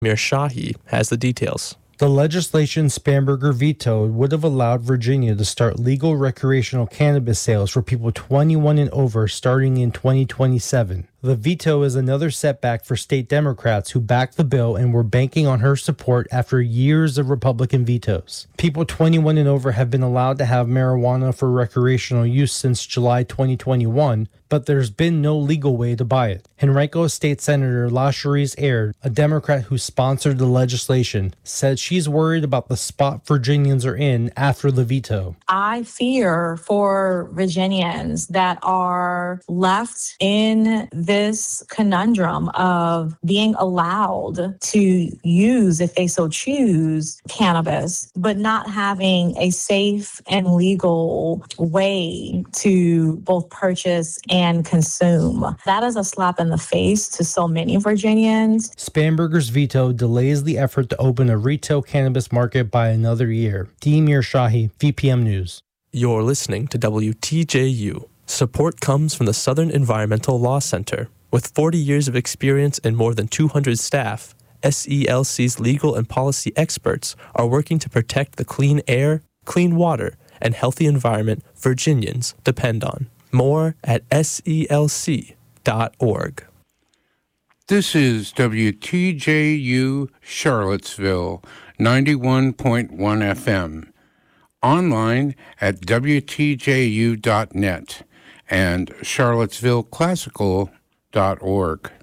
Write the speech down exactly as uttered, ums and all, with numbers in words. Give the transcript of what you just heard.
Mir Shahi has the details. The legislation Spanberger vetoed would have allowed Virginia to start legal recreational cannabis sales for people twenty-one and over starting in twenty twenty-seven. The veto is another setback for state Democrats who backed the bill and were banking on her support after years of Republican vetoes. People twenty-one and over have been allowed to have marijuana for recreational use since July twenty twenty-one, but there's been no legal way to buy it. Henrico State Senator LaCherize Aird, a Democrat who sponsored the legislation, said she's worried about the spot Virginians are in after the veto. I fear for Virginians that are left in this conundrum of being allowed to use, if they so choose, cannabis, but not having a safe and legal way to both purchase and consume. That is a slap in the face to so many Virginians. Spanberger's veto delays the effort to open a retail cannabis market by another year. Mir Shahi, V P M News. You're listening to W T J U. Support comes from the Southern Environmental Law Center. With forty years of experience and more than two hundred staff, S E L C's legal and policy experts are working to protect the clean air, clean water, and healthy environment Virginians depend on. More at S E L C dot org. This is W T J U Charlottesville, ninety-one point one F M. Online at W T J U dot net and Charlottesville Classical dot org.